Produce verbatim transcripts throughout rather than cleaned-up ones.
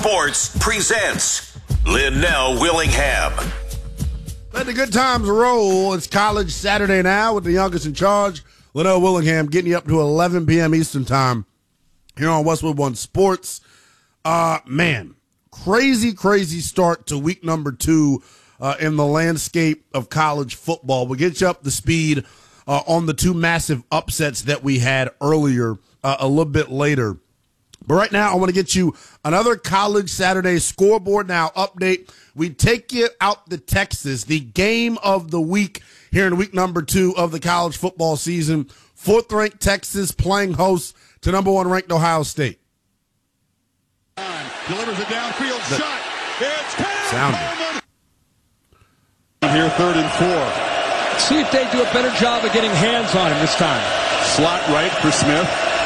Sports presents Linnell Willingham. Let the good times roll. It's College Saturday now with the youngest in charge, Linnell Willingham, getting you up to eleven p.m. Eastern time here on Westwood One Sports. Uh, man, crazy, crazy start to week number two uh, in the landscape of college football. We'll get you up to speed uh, on the two massive upsets that we had earlier uh, a little bit later. But right now, I want to get you another College Saturday scoreboard now update. We take you out to Texas, the game of the week here in week number two of the college football season. Fourth-ranked Texas playing host to number one-ranked Ohio State. Delivers a downfield the, shot. It's sounded. Here, third and four. Let's see if they do a better job of getting hands on him this time. Slot right for Smith.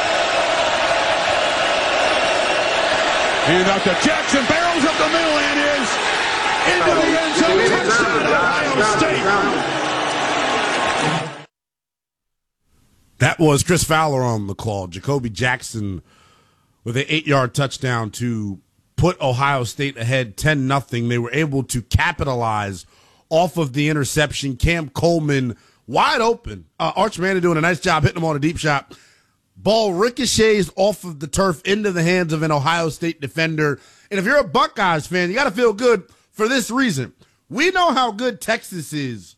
Hand out to Jackson, barrels up the middle and is into the end zone. Touchdown, Ohio State. That was Chris Fowler on the call. Jacoby Jackson with an eight-yard touchdown to put Ohio State ahead ten nothing. They were able to capitalize off of the interception. Cam Coleman wide open. Uh, Arch Manning doing a nice job hitting him on a deep shot. Ball ricochets off of the turf into the hands of an Ohio State defender. And if you're a Buckeyes fan, you got to feel good for this reason. We know how good Texas is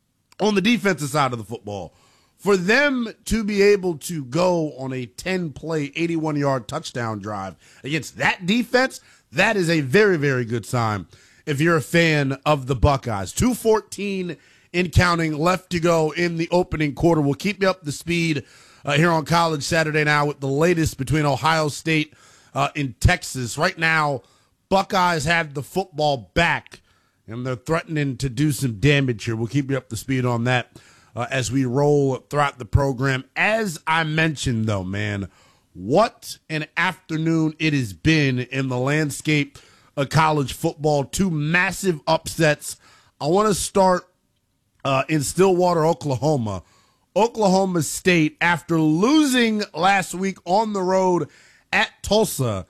on the defensive side of the football. For them to be able to go on a ten-play, eighty-one-yard touchdown drive against that defense, that is a very, very good sign if you're a fan of the Buckeyes. two fourteen in counting left to go in the opening quarter. We'll keep you up to speed Uh, here on College Saturday now with the latest between Ohio State uh, and Texas. Right now, Buckeyes have the football back, and they're threatening to do some damage here. We'll keep you up to speed on that uh, as we roll throughout the program. As I mentioned, though, man, what an afternoon it has been in the landscape of college football. Two massive upsets. I want to start uh, in Stillwater, Oklahoma. Oklahoma State, after losing last week on the road at Tulsa,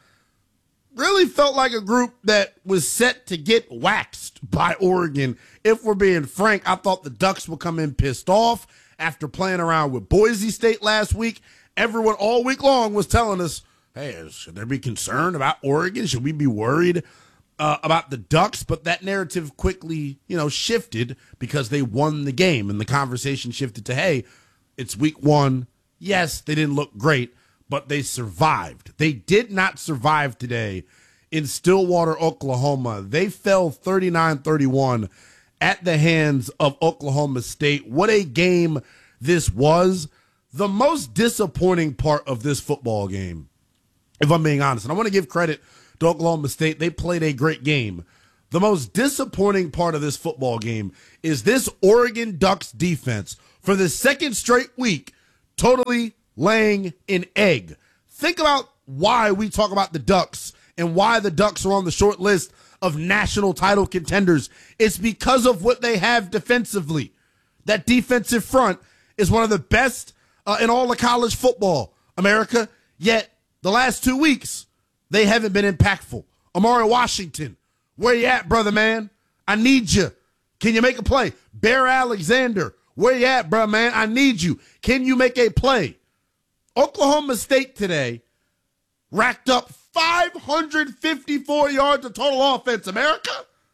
really felt like a group that was set to get waxed by Oregon. If we're being frank, I thought the Ducks would come in pissed off after playing around with Boise State last week. Everyone all week long was telling us, hey, should there be concern about Oregon? Should we be worried Uh, about the Ducks? But that narrative quickly, you know, shifted because they won the game, and the conversation shifted to, hey, it's week one. Yes, they didn't look great, but they survived. They did not survive today in Stillwater, Oklahoma. They fell thirty-nine thirty-one at the hands of Oklahoma State. What a game this was. The most disappointing part of this football game, if I'm being honest, and I want to give credit to Oklahoma State, they played a great game. The most disappointing part of this football game is this Oregon Ducks defense for the second straight week totally laying an egg. Think about why we talk about the Ducks and why the Ducks are on the short list of national title contenders. It's because of what they have defensively. That defensive front is one of the best uh, in all of college football, America. Yet the last two weeks, they haven't been impactful. Amari Washington, where you at, brother, man? I need you. Can you make a play? Bear Alexander, where you at, brother, man? I need you. Can you make a play? Oklahoma State today racked up five hundred fifty-four yards of total offense, America,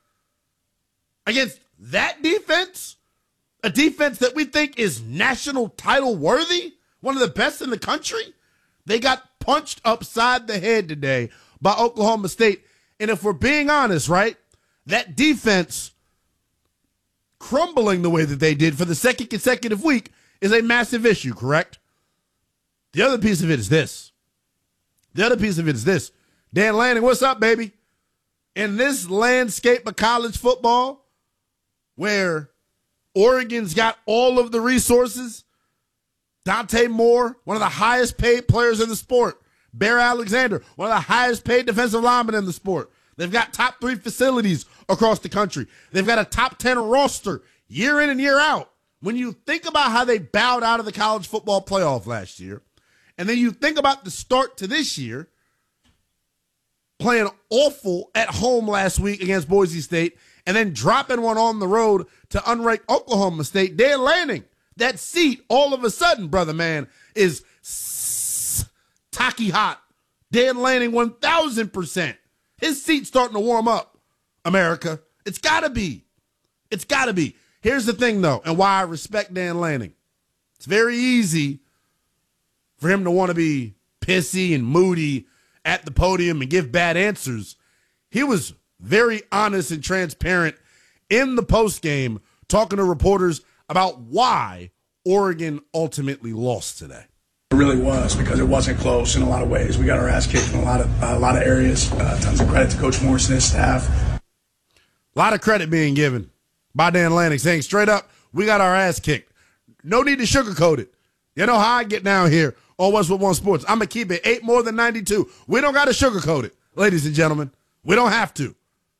against that defense, a defense that we think is national title worthy, one of the best in the country. They got punched upside the head today by Oklahoma State. And if we're being honest, right, that defense crumbling the way that they did for the second consecutive week is a massive issue, correct? The other piece of it is this. The other piece of it is this. Dan Lanning, what's up, baby? In this landscape of college football where Oregon's got all of the resources, Dante Moore, one of the highest paid players in the sport. Bear Alexander, one of the highest paid defensive linemen in the sport. They've got top three facilities across the country. They've got a top ten roster year in and year out. When you think about how they bowed out of the college football playoff last year, and then you think about the start to this year, playing awful at home last week against Boise State, and then dropping one on the road to unranked Oklahoma State. Dan Lanning, that seat, all of a sudden, brother man, is s- tacky hot. Dan Lanning, one thousand percent. His seat's starting to warm up, America. It's got to be. It's got to be. Here's the thing, though, and why I respect Dan Lanning. It's very easy for him to want to be pissy and moody at the podium and give bad answers. He was very honest and transparent in the postgame, talking to reporters about why Oregon ultimately lost today. It really was, because it wasn't close in a lot of ways. We got our ass kicked in a lot of uh, a lot of areas. Uh, tons of credit to Coach Morris and his staff. A lot of credit being given by Dan Lanning, saying straight up, we got our ass kicked. No need to sugarcoat it. You know how I get down here on Westwood One Sports. I'm going to keep it eight more than ninety-two. We don't got to sugarcoat it, ladies and gentlemen. We don't have to.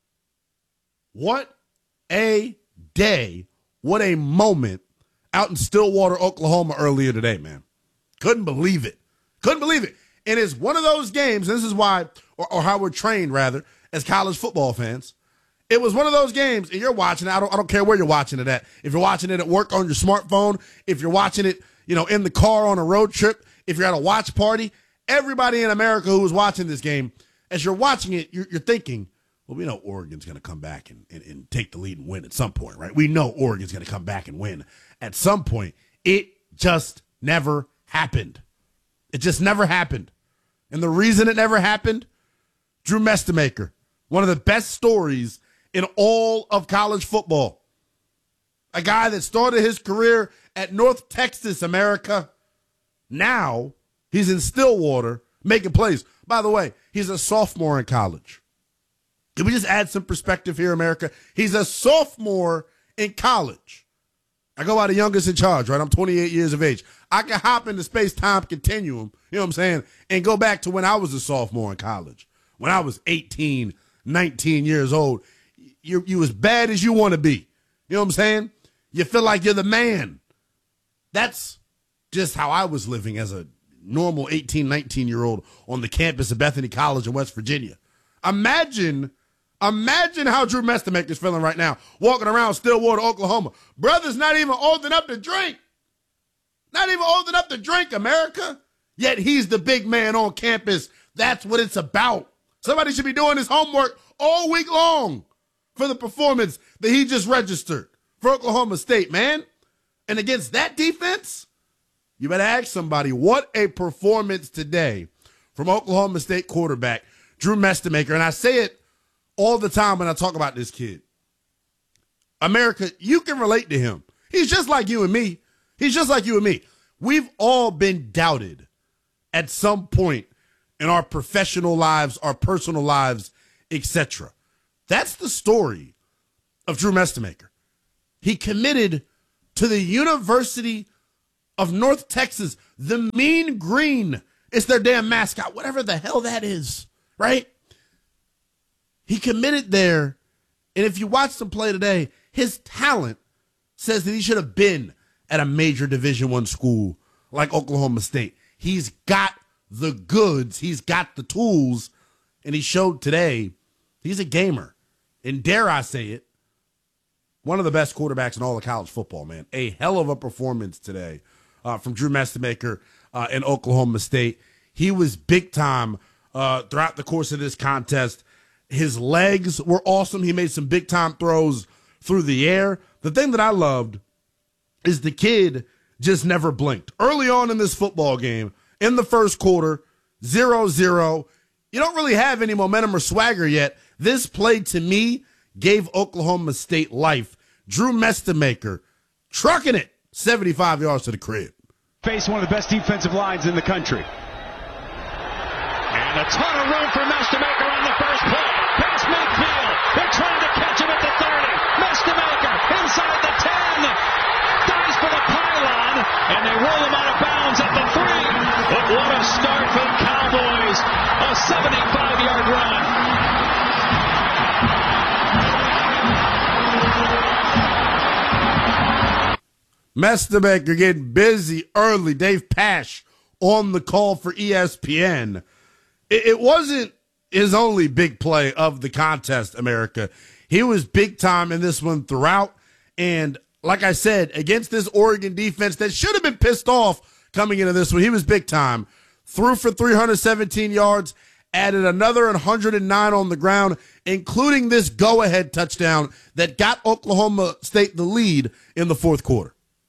What a day. What a moment out in Stillwater, Oklahoma earlier today, man. Couldn't believe it. Couldn't believe it. And it's one of those games, and this is why, or, or how we're trained, rather, as college football fans. It was one of those games, and you're watching it. I don't, I don't care where you're watching it at. If you're watching it at work on your smartphone, if you're watching it, you know, in the car on a road trip, if you're at a watch party, everybody in America who was watching this game, as you're watching it, you're, you're thinking, well, we know Oregon's going to come back and, and, and take the lead and win at some point, right? We know Oregon's going to come back and win at some point. It just never happened. It just never happened. And the reason it never happened, Drew Mestemaker, one of the best stories in all of college football. A guy that started his career at North Texas, America. Now he's in Stillwater making plays. By the way, he's a sophomore in college. Can we just add some perspective here, America? He's a sophomore in college. I go by the youngest in charge, right? I'm twenty-eight years of age. I can hop in the space-time continuum, you know what I'm saying, and go back to when I was a sophomore in college, when I was eighteen, nineteen years old. You you as bad as you want to be. You know what I'm saying? You feel like you're the man. That's just how I was living as a normal eighteen, nineteen-year-old on the campus of Bethany College in West Virginia. Imagine, imagine how Drew Mestemaker's feeling right now, walking around Stillwater, Oklahoma. Brother's not even old enough to drink. Not even old enough to drink, America. Yet he's the big man on campus. That's what it's about. Somebody should be doing his homework all week long for the performance that he just registered for Oklahoma State, man. And against that defense, you better ask somebody, what a performance today from Oklahoma State quarterback Drew Mestemaker. And I say it all the time when I talk about this kid. America, you can relate to him. He's just like you and me. He's just like you and me. We've all been doubted at some point in our professional lives, our personal lives, et cetera. That's the story of Drew Mestemaker. He committed to the University of North Texas, the Mean Green. It's their damn mascot, whatever the hell that is, right? He committed there, and if you watch him play today, his talent says that he should have been at a major Division I school like Oklahoma State. He's got the goods. He's got the tools, and he showed today he's a gamer. And dare I say it, one of the best quarterbacks in all of college football, man. A hell of a performance today uh, from Drew Mestemaker uh, in Oklahoma State. He was big time uh, throughout the course of this contest. His legs were awesome. He made some big time throws through the air. The thing that I loved is the kid just never blinked. Early on in this football game, in the first quarter, zero zero. You don't really have any momentum or swagger yet. This play, to me, gave Oklahoma State life. Drew Mestemaker trucking it seventy-five yards to the crib. Face one of the best defensive lines in the country. And a ton of room for Mestemaker on the first play. Past midfield. They're trying to catch him at the thirty. Mestemaker inside the ten. Dives for the pylon. And they roll him out of bounds at the three. But what a start for the Cowboys. A seventy-five-yard run. Mestemaker getting busy early. Dave Pasch on the call for E S P N. It, it wasn't his only big play of the contest, America. He was big time in this one throughout. And like I said, against this Oregon defense that should have been pissed off coming into this one, he was big time. Threw for three hundred seventeen yards, added another one hundred nine on the ground, including this go-ahead touchdown that got Oklahoma State the lead in the fourth quarter.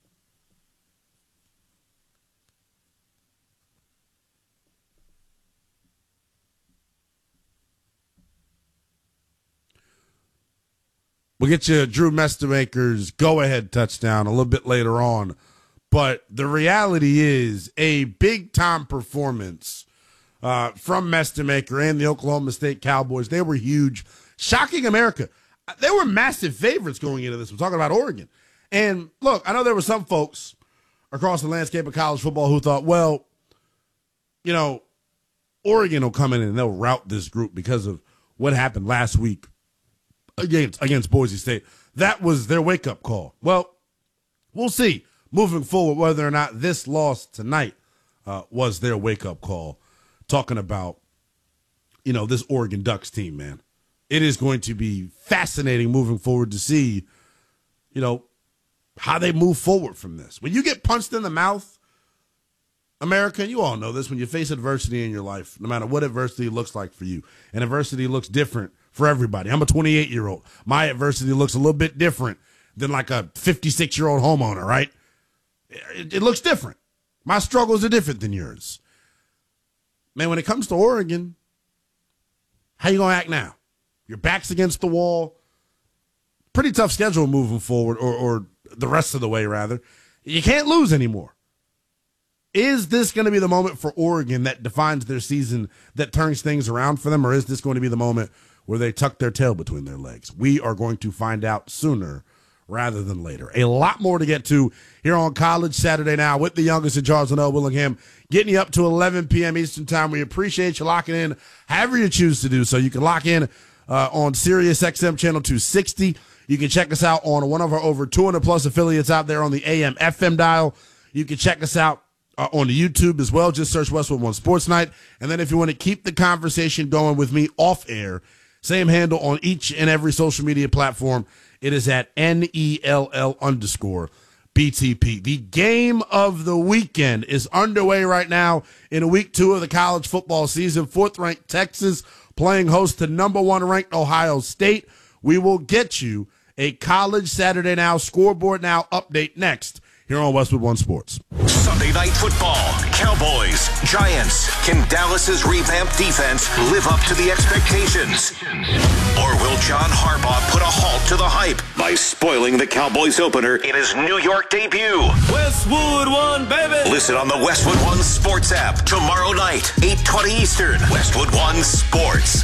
We'll get you Drew Mestemaker's go-ahead touchdown a little bit later on. But the reality is a big-time performance uh, from Mestemaker and the Oklahoma State Cowboys. They were huge. Shocking America. They were massive favorites going into this. We're talking about Oregon. And, look, I know there were some folks across the landscape of college football who thought, well, you know, Oregon will come in and they'll rout this group because of what happened last week against against Boise State. That was their wake-up call. Well, we'll see moving forward whether or not this loss tonight uh, was their wake-up call. Talking about, you know, this Oregon Ducks team, man. It is going to be fascinating moving forward to see, you know, how they move forward from this. When you get punched in the mouth, America, and you all know this, when you face adversity in your life, no matter what adversity looks like for you, and adversity looks different for everybody. I'm a twenty-eight-year-old. My adversity looks a little bit different than like a fifty-six-year-old homeowner, right? It, it looks different. My struggles are different than yours. Man, when it comes to Oregon, how you going to act now? Your back's against the wall. Pretty tough schedule moving forward, or, or the rest of the way, rather. You can't lose anymore. Is this going to be the moment for Oregon that defines their season, that turns things around for them, or is this going to be the moment where they tuck their tail between their legs? We are going to find out sooner rather than later. A lot more to get to here on College Saturday Now with the youngest in Charles and L. Willingham, getting you up to eleven p.m. Eastern Time. We appreciate you locking in however you choose to do so. You can lock in uh, on Sirius X M channel two sixty. You can check us out on one of our over two hundred plus affiliates out there on the A M F M dial. You can check us out uh, on the YouTube as well. Just search Westwood One Sports Night. And then if you want to keep the conversation going with me off air, same handle on each and every social media platform. It is at N E L L underscore B T P. The game of the weekend is underway right now in week two of the college football season. Fourth-ranked Texas playing host to number one-ranked Ohio State. We will get you a College Saturday Now Scoreboard Now update next here on Westwood One Sports. Sunday Night Football. Cowboys, Giants. Can Dallas's revamped defense live up to the expectations? Or will John Harbaugh put a halt to the hype by spoiling the Cowboys opener in his New York debut? Westwood One, baby! Listen on the Westwood One Sports app tomorrow night, eight twenty Eastern. Westwood One Sports.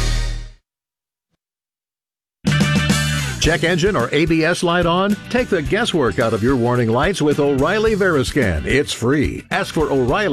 Check engine or A B S light on? Take the guesswork out of your warning lights with O'Reilly Veriscan. It's free. Ask for O'Reilly